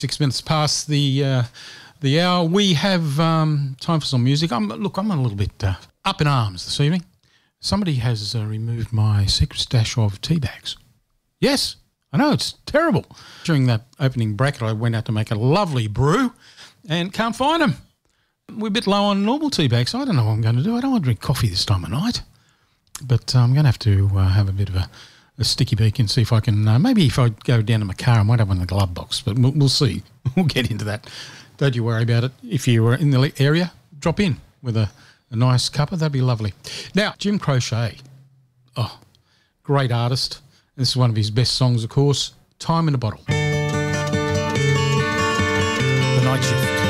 6 minutes past the hour. We have time for some music. I'm a little bit up in arms this evening. Somebody has removed my secret stash of tea bags. Yes, I know, it's terrible. During that opening bracket, I went out to make a lovely brew and can't find them. We're a bit low on normal tea bags, so I don't know what I'm going to do. I don't want to drink coffee this time of night. But I'm going to have to have a bit of a sticky beak and see if I can, maybe if I go down to my car, I might have one in the glove box, but we'll see. We'll get into that. Don't you worry about it. If you were in the area, drop in with a nice cuppa. That'd be lovely. Now, Jim Croce, great artist. This is one of his best songs, of course, Time in a Bottle. The Night Shift.